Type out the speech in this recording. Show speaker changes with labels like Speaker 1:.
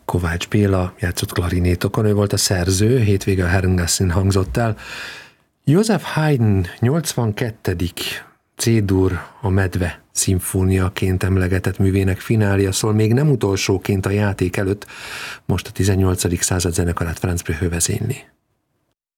Speaker 1: Kovács Béla játszott klarinétokon, ő volt a szerző, hétvége a Herrengassen hangzott el. Joseph Haydn 82. C-dur a Medve szimfóniaként emlegetett művének finália szól, még nem utolsóként a játék előtt, most a 18. század zenekarát Franz Blöchő vezényli.